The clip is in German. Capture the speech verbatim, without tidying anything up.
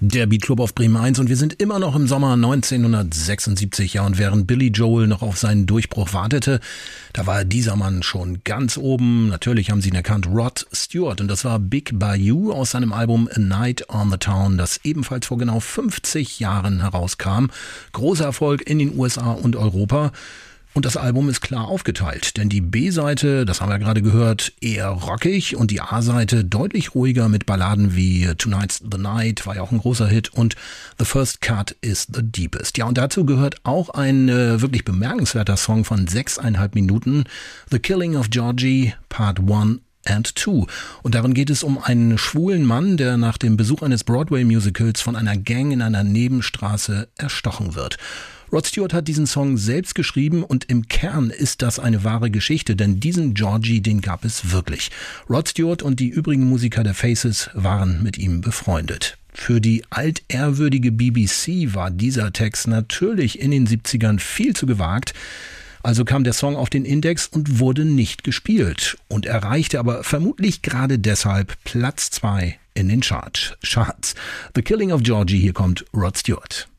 Der Beatclub auf Bremen eins und wir sind immer noch im Sommer neunzehnhundertsechsundsiebzig, ja, und während Billy Joel noch auf seinen Durchbruch wartete, da war dieser Mann schon ganz oben. Natürlich haben sie ihn erkannt, Rod Stewart, und das war Big Bayou aus seinem Album A Night on the Town, das ebenfalls vor genau fünfzig Jahren herauskam. Großer Erfolg in den U S A und Europa. Und das Album ist klar aufgeteilt, denn die B-Seite, das haben wir gerade gehört, eher rockig und die A-Seite deutlich ruhiger mit Balladen wie Tonight's the Night, war ja auch ein großer Hit, und The First Cut is the Deepest. Ja, und dazu gehört auch ein äh, wirklich bemerkenswerter Song von sechseinhalb Minuten, The Killing of Georgie, Part eins and two. Und darin geht es um einen schwulen Mann, der nach dem Besuch eines Broadway-Musicals von einer Gang in einer Nebenstraße erstochen wird. Rod Stewart hat diesen Song selbst geschrieben und im Kern ist das eine wahre Geschichte, denn diesen Georgie, den gab es wirklich. Rod Stewart und die übrigen Musiker der Faces waren mit ihm befreundet. Für die altehrwürdige B B C war dieser Text natürlich in den siebzigern viel zu gewagt. Also kam der Song auf den Index und wurde nicht gespielt und erreichte aber vermutlich gerade deshalb Platz zwei in den Charts. Charts. The Killing of Georgie, hier kommt Rod Stewart.